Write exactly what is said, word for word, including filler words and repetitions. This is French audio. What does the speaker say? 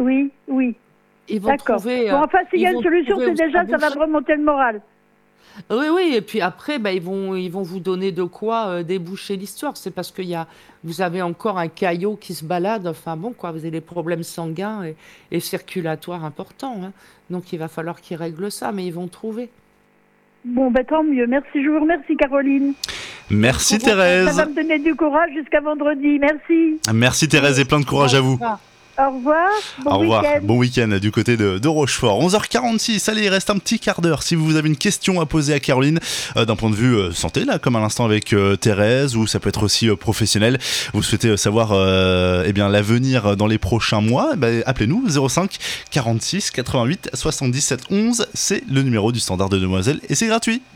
Oui, oui. Ils vont D'accord. trouver. Bon, euh, enfin, s'il y ils a une vont solution, trouver c'est où déjà, ça va boucher. remonter le moral. Oui, oui, et puis après, bah, ils vont, ils vont vous donner de quoi euh, déboucher l'histoire. C'est parce qu'il y a, vous avez encore un caillot qui se balade. Enfin bon, quoi, vous avez des problèmes sanguins et, et circulatoires importants, hein. Donc il va falloir qu'ils règlent ça, mais ils vont trouver. Bon, ben tant mieux. Merci, je vous remercie, Caroline. Bon Merci courage. Ça va Thérèse. me donner du courage jusqu'à vendredi. Merci. Merci Thérèse et plein de courage à vous. Au revoir. Bon Au revoir, week-end. bon week-end du côté de, de Rochefort. onze heures quarante-six, allez, il reste un petit quart d'heure. Si vous avez une question à poser à Caroline, euh, d'un point de vue euh, santé, là, comme à l'instant avec euh, Thérèse, ou ça peut être aussi euh, professionnel, vous souhaitez euh, savoir euh, eh bien, l'avenir dans les prochains mois, eh ben, appelez-nous zéro cinq quarante-six quatre-vingt-huit soixante-dix-sept onze, c'est le numéro du standard de Demoiselle et c'est gratuit.